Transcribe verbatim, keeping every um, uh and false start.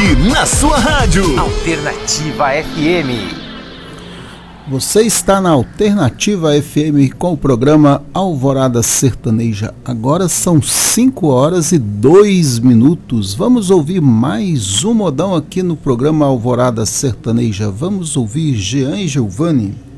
aqui na sua rádio Alternativa F M. Você está na Alternativa F M com o programa Alvorada Sertaneja. Agora são cinco horas e dois minutos. Vamos ouvir mais um modão aqui no programa Alvorada Sertaneja. Vamos ouvir Jean e Giovanni.